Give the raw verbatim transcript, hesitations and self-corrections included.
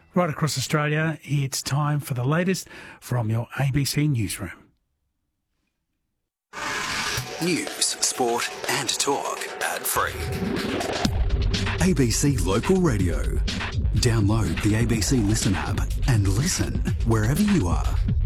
Right across Australia, it's time for the latest from your A B C Newsroom. News, sport and talk ad-free. A B C Local Radio. Download the A B C Listen app and listen wherever you are.